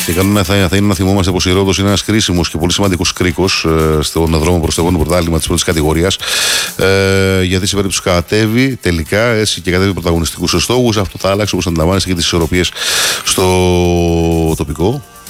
Και κανόνα θα είναι να θυμόμαστε πως η Ρόδος είναι ένας κρίσιμος και πολύ σημαντικός κρίκος στον δρόμο προς το επόμενο πρωτάθλημα της πρώτης κατηγορίας. Γιατί σε περίπτωση κατέβει τελικά έτσι, και κατέβει πρωταγωνιστικούς στόχους, αυτό θα άλλαξε, όπως αντιλαμβάνεστε, και τις ισορροπίες στο τοπικό.